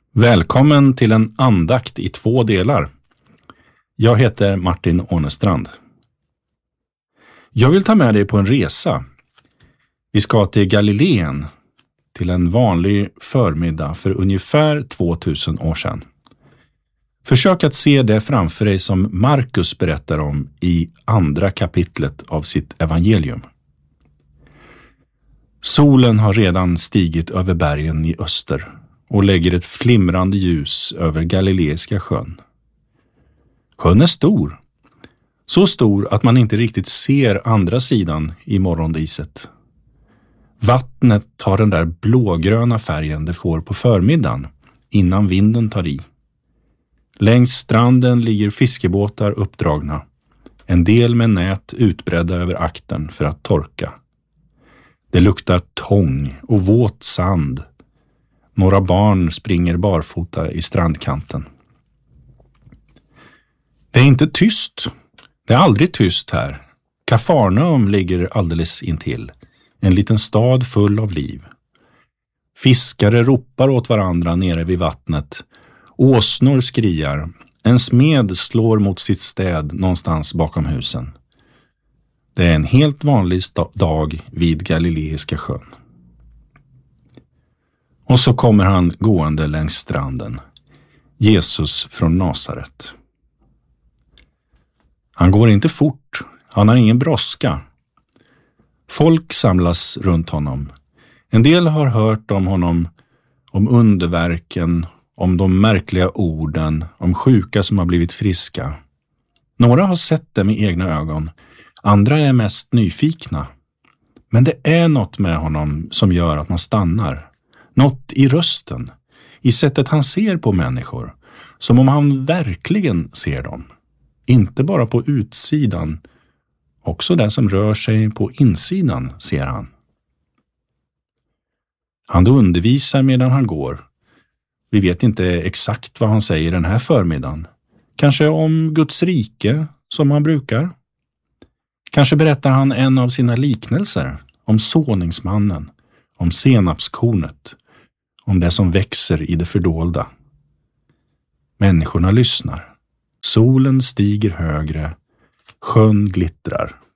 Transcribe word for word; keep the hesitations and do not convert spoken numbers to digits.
Välkommen till en andakt i två delar. Jag heter Martin Ånestrand. Jag vill ta med dig på en resa. Vi ska till Galileen, till en vanlig förmiddag för ungefär tvåtusen år sedan. Försök att se det framför dig som Markus berättar om i andra kapitlet av sitt evangelium. Solen har redan stigit över bergen i öster och lägger ett flimrande ljus över Galileiska sjön. Sjön är stor, så stor att man inte riktigt ser andra sidan i morgondiset. Vattnet tar den där blågröna färgen det får på förmiddagen innan vinden tar i. Längs stranden ligger fiskebåtar uppdragna, en del med nät utbredda över aktern för att torka. Det luktar tång och våt sand. Några barn springer barfota i strandkanten. Det är inte tyst. Det är aldrig tyst här. Kafarnaum ligger alldeles intill. En liten stad full av liv. Fiskare ropar åt varandra nere vid vattnet. Åsnor skriar. En smed slår mot sitt städ någonstans bakom husen. Det är en helt vanlig sta- dag vid Galileiska sjön. Och så kommer han gående längs stranden. Jesus från Nasaret. Han går inte fort. Han har ingen brådska. Folk samlas runt honom. En del har hört om honom, om underverken, om de märkliga orden, om sjuka som har blivit friska. Några har sett det med egna ögon. Andra är mest nyfikna. Men det är något med honom som gör att man stannar. Något i rösten, i sättet han ser på människor, som om han verkligen ser dem. Inte bara på utsidan, också det som rör sig på insidan ser han. Han undervisar medan han går. Vi vet inte exakt vad han säger den här förmiddagen. Kanske om Guds rike, som han brukar. Kanske berättar han en av sina liknelser om såningsmannen, om senapskornet, om det som växer i det fördolda. Människorna lyssnar. Solen stiger högre, sjön glittrar.